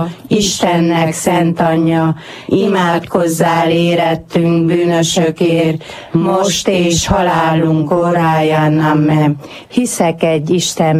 Istennek szent anyja, imádkozzál érettünk bűnösökért, most és halálunk óráján. Amen. Hiszek egy Isten